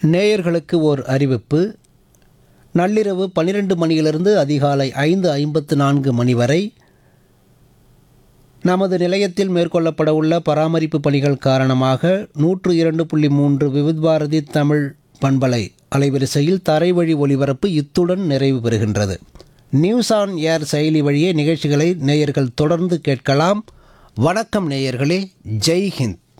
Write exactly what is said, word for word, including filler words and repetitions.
நேயர்களுக்கு ஓர் அறிவிப்பு. நள்ளிரவு பன்னிரண்டு மணியிலிருந்து அதிகாலை ஐந்து ஐம்பத்து நான்கு மணி வரை நமது நிலையத்தில் மேற்கொள்ளப்பட உள்ள பராமரிப்பு பணிகள் காரணமாக நூற்று இரண்டு புள்ளி மூன்று விவித் பாரதி தமிழ் பண்பலை அலைவரிசையில் தரைவழி ஒலிபரப்பு இத்துடன் நிறைவு பெறுகின்றது. நியூஸ் ஆன் ஏர் செயலி வழியே நிகழ்ச்சிகளை நேயர்கள் தொடர்ந்து கேட்கலாம். வணக்கம் நேயர்களே, ஜெய் ஹிந்த்.